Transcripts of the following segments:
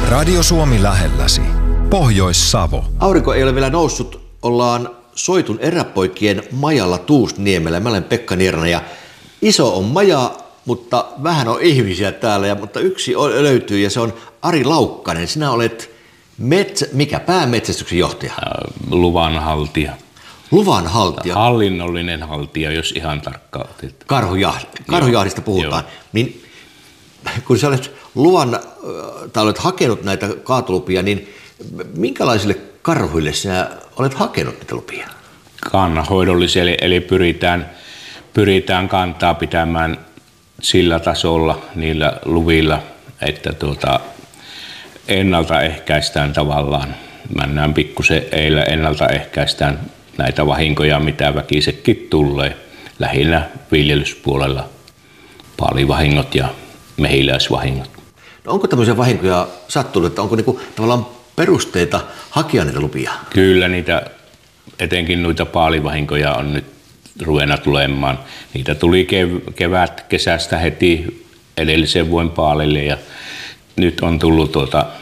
Radio Suomi lähelläsi. Pohjois-Savo. Aurinko ei ole vielä noussut. Ollaan Soitun eräpoikien majalla Tuusniemellä. Mä olen Pekka Nierana ja iso on maja, mutta vähän on ihmisiä täällä. Mutta yksi löytyy ja se on Ari Laukkanen. Sinä olet päämetsästyksen johtaja? Luvanhaltija. Luvanhaltija? Hallinnollinen haltija, jos ihan tarkkaan otetaan. Karhujahdista puhutaan. Niin, kun sä olet olet hakenut näitä kaatolupia, niin minkälaisille karhuille sinä olet hakenut näitä lupia? Kannanhoidollisille, eli pyritään kantaa pitämään sillä tasolla niillä luvilla, että ennaltaehkäistään tavallaan. Mennään pikkusen eillä ennaltaehkäistään näitä vahinkoja, mitä väkisekin tulee. Lähinnä viljelyspuolella paalivahingot ja mehiläisvahingot. No onko tämmöisiä vahinkoja sattunut, että onko tavallaan perusteita hakea niitä lupia? Kyllä niitä, etenkin noita paalivahinkoja on nyt ruvennut tulemaan. Niitä tuli kesästä heti edellisen vuoden paalille ja nyt on tullut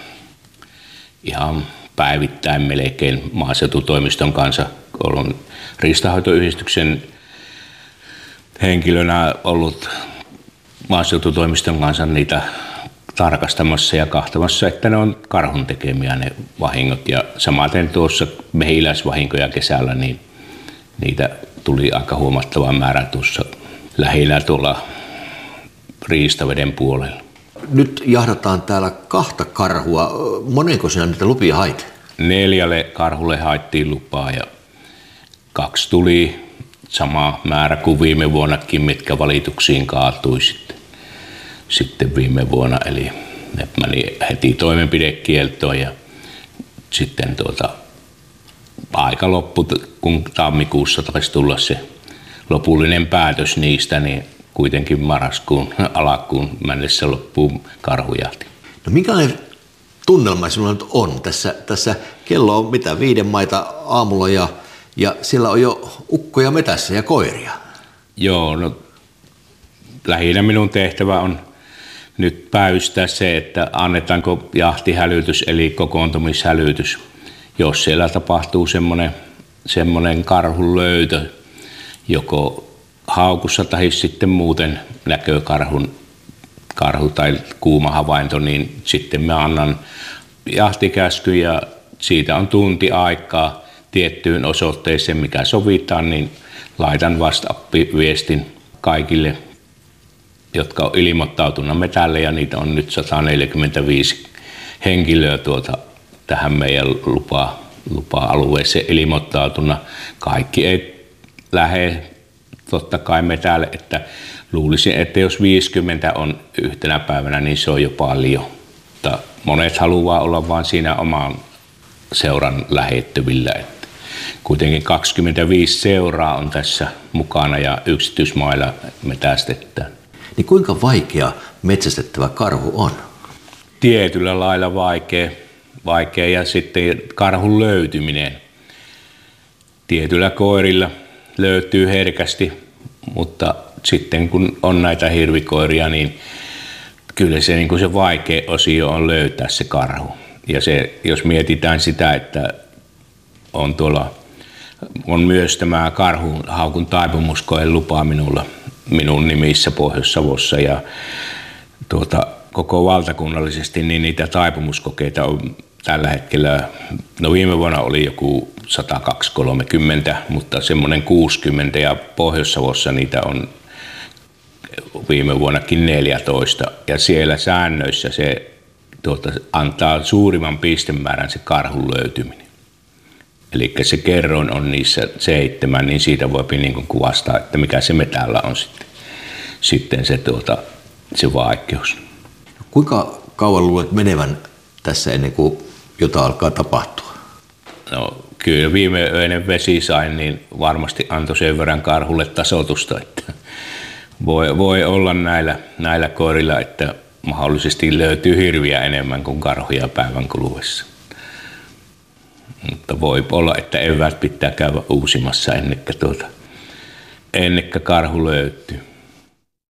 ihan päivittäin melkein maaseututoimiston kanssa. Olen riistanhoitoyhdistyksen henkilönä ollut maaseututoimiston kanssa niitä tarkastamassa ja kahtamassa, että ne on karhun tekemiä ne vahingot. Ja samaten tuossa mehiläisvahinkoja kesällä, niin niitä tuli aika huomattava määrä tuossa lähinnä tuolla Riistaveden puolella. Nyt jahdataan täällä 2 karhua. Monenko sinä niitä lupia hait? 4 karhulle haettiin lupaa ja 2 tuli sama määrä kuin viime vuonnakin, mitkä valituksiin kaatui sitten viime vuonna. Eli ne meni heti toimenpidekieltoon ja sitten aika loppu, kun tammikuussa taisi tulla se lopullinen päätös niistä, niin kuitenkin marraskuun alkuun mennessä loppuu karhujahti. No minkälainen tunnelma sinulla nyt on? Tässä kello on 5 maita aamulla ja siellä on jo ukkoja metässä ja koiria. Joo, no lähinnä minun tehtävä on nyt päivystää se, että annetaanko jahtihälytys eli kokoontumishälytys. Jos siellä tapahtuu semmoinen karhun löytö, joko haukussa tai sitten muuten näkee karhu tai kuuma havainto, niin sitten mä annan jahtikäskyn ja siitä on tunti aikaa tiettyyn osoitteeseen, mikä sovitaan, niin laitan WhatsApp-viestin kaikille, jotka on ilmoittautunut metälle, ja niitä on nyt 145 henkilöä tähän meidän lupa-alueeseen ilmoittautuna. Kaikki ei lähde totta kai metälle, että luulisin, että jos 50 on yhtenä päivänä, niin se on jo paljon. Mutta monet haluaa olla vain siinä oman seuran lähettävillä. Että kuitenkin 25 seuraa on tässä mukana ja yksityismailla metästetään. Niin kuinka vaikea metsästettävä karhu on? Tietyllä lailla vaikea ja sitten karhun löytyminen. Tietyllä koirilla löytyy herkästi, mutta sitten kun on näitä hirvikoiria, niin kyllä se vaikea osio on löytää se karhu. Ja jos mietitään sitä, että on myös tämä karhuhaukun taipumuskoen lupa minun nimissä Pohjois-Savossa ja koko valtakunnallisesti, niin niitä taipumuskokeita on tällä hetkellä, no viime vuonna oli joku 130, mutta semmoinen 60 ja Pohjois-Savossa niitä on viime vuonnakin 14 ja siellä säännöissä se antaa suurimman pistemäärän se karhun löytyminen. Eli se kerroin on niissä 7, niin siitä voi kuvastaa, että mikä se metällä on sitten se vaikeus. Kuinka kauan luulet menevän tässä ennen kuin jotain alkaa tapahtua? No kyllä viime öinen vesisain niin varmasti antoi sen verran karhulle tasoitusta, että voi olla näillä koirilla, että mahdollisesti löytyy hirviä enemmän kuin karhuja päivän kuluessa. Mutta voi olla, että eväät pitää käydä uusimassa ennen kuin karhu löytyy.